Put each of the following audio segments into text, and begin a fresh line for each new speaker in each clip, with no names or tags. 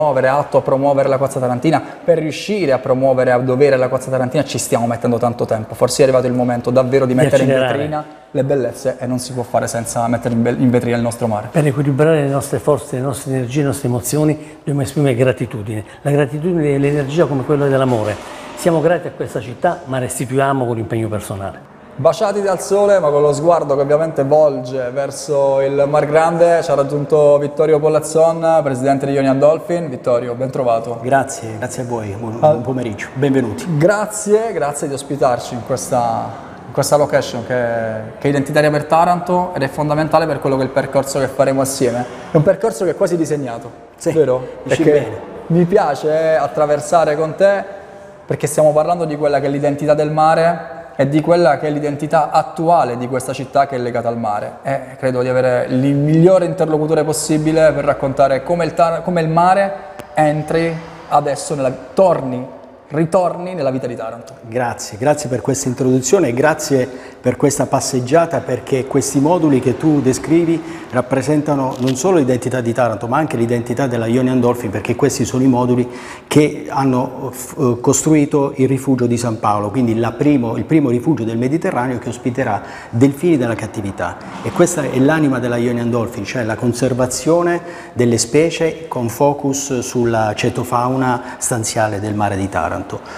atto a promuovere la Cozza Tarantina, per riuscire a promuovere a dovere la Cozza Tarantina ci stiamo mettendo tanto tempo. Forse è arrivato il momento davvero di mettere in vetrina le bellezze e non si può fare senza mettere in vetrina il nostro mare.
Per equilibrare le nostre forze, le nostre energie, le nostre emozioni dobbiamo esprimere gratitudine. La gratitudine è l'energia come quella dell'amore. Siamo grati a questa città, ma restituiamo con l'impegno personale.
Baciati dal sole, ma con lo sguardo che ovviamente volge verso il Mar Grande, ci ha raggiunto Vittorio Pollazzon, presidente di Ionian Dolphin. Vittorio, ben trovato.
Grazie a voi, buon pomeriggio, benvenuti.
Grazie di ospitarci in questa location che è identitaria per Taranto ed è fondamentale per quello che è il percorso che faremo assieme. È un percorso che è quasi disegnato,
sì,
vero? Perché mi piace attraversare con te perché stiamo parlando di quella che è l'identità del mare e di quella che è l'identità attuale di questa città che è legata al mare, e credo di avere il migliore interlocutore possibile per raccontare come il mare entri adesso, ritorni nella vita di Taranto.
Grazie per questa introduzione e grazie per questa passeggiata, perché questi moduli che tu descrivi rappresentano non solo l'identità di Taranto ma anche l'identità della Ionian Dolphin, perché questi sono i moduli che hanno costruito il rifugio di San Paolo, quindi il primo rifugio del Mediterraneo che ospiterà delfini della cattività, e questa è l'anima della Ionian Dolphin, cioè la conservazione delle specie con focus sulla cetofauna stanziale del mare di Taranto.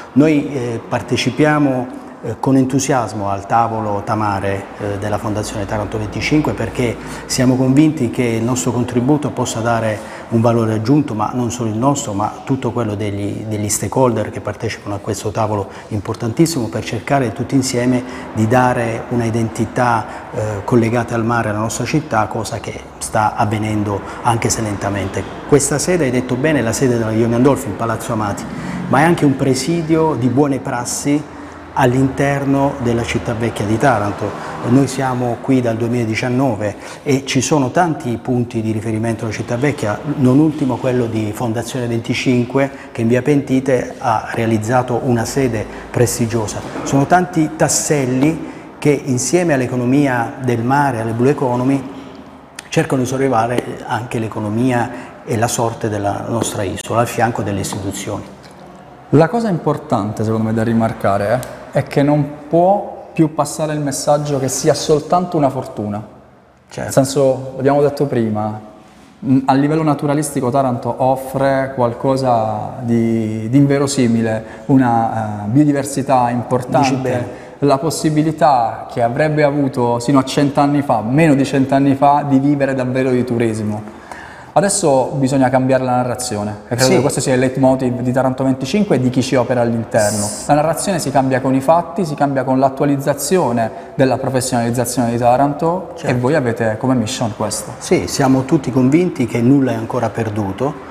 Noi partecipiamo con entusiasmo al tavolo Tamare della Fondazione Taranto 25 perché siamo convinti che il nostro contributo possa dare un valore aggiunto, ma non solo il nostro, ma tutto quello degli stakeholder che partecipano a questo tavolo importantissimo, per cercare tutti insieme di dare una identità collegata al mare alla nostra città, cosa che sta avvenendo anche se lentamente. Questa sede, hai detto bene, è la sede della Ionian Dolphin, Palazzo Amati, ma è anche un presidio di buone prassi all'interno della città vecchia di Taranto. Noi siamo qui dal 2019 e ci sono tanti punti di riferimento alla città vecchia, non ultimo quello di Fondazione 25 che in via Pentite ha realizzato una sede prestigiosa. Sono tanti tasselli che insieme all'economia del mare, alle blue economy, cercano di sollevare anche l'economia e la sorte della nostra isola al fianco delle istituzioni.
La cosa importante secondo me da rimarcare è che non può più passare il messaggio che sia soltanto una fortuna.
Certo.
Nel senso, l'abbiamo detto prima, a livello naturalistico Taranto offre qualcosa di inverosimile, una biodiversità importante, la possibilità che avrebbe avuto sino a 100 anni fa, meno di 100 anni fa, di vivere davvero di turismo. Adesso bisogna cambiare la narrazione, e credo che questo sia il leitmotiv di Taranto 25 e di chi ci opera all'interno. La narrazione si cambia con i fatti, si cambia con l'attualizzazione della professionalizzazione di Taranto, e voi avete come mission questo.
Sì, siamo tutti convinti che nulla è ancora perduto,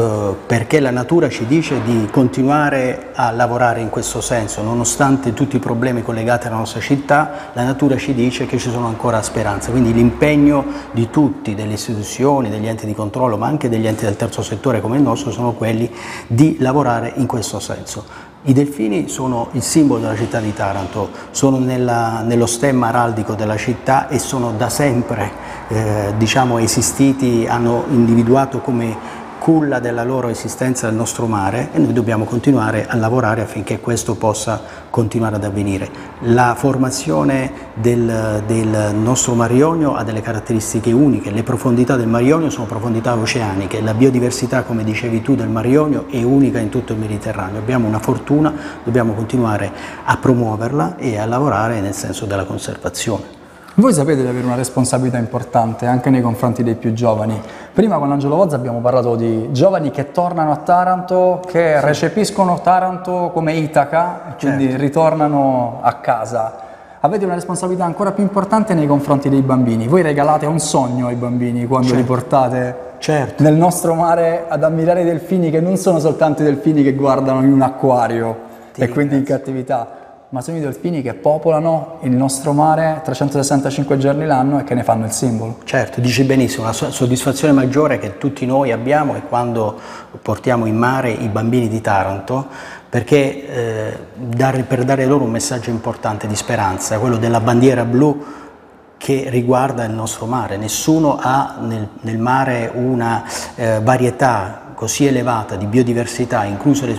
perché la natura ci dice di continuare a lavorare in questo senso, nonostante tutti i problemi collegati alla nostra città. La natura ci dice che ci sono ancora speranze, quindi l'impegno di tutti, delle istituzioni, degli enti di controllo, ma anche degli enti del terzo settore come il nostro, sono quelli di lavorare in questo senso. I delfini sono il simbolo della città di Taranto, sono nello stemma araldico della città e sono da sempre esistiti, hanno individuato come culla della loro esistenza nel nostro mare, e noi dobbiamo continuare a lavorare affinché questo possa continuare ad avvenire. La formazione del nostro Mar Ionio ha delle caratteristiche uniche, le profondità del Mar Ionio sono profondità oceaniche, la biodiversità, come dicevi tu, del Mar Ionio è unica in tutto il Mediterraneo. Abbiamo una fortuna, dobbiamo continuare a promuoverla e a lavorare nel senso della conservazione.
Voi sapete di avere una responsabilità importante anche nei confronti dei più giovani. Prima con Angelo Vozza abbiamo parlato di giovani che tornano a Taranto, che recepiscono Taranto come Itaca, e quindi ritornano a casa. Avete una responsabilità ancora più importante nei confronti dei bambini. Voi regalate un sogno ai bambini quando li portate nel nostro mare ad ammirare i delfini, che non sono soltanto i delfini che guardano in un acquario e quindi in cattività, ma sono i delfini che popolano il nostro mare 365 giorni l'anno e che ne fanno il simbolo.
Certo, dici benissimo, la soddisfazione maggiore che tutti noi abbiamo è quando portiamo in mare i bambini di Taranto, perché per dare loro un messaggio importante di speranza, quello della bandiera blu che riguarda il nostro mare. Nessuno ha nel mare una varietà così elevata di biodiversità, incluso le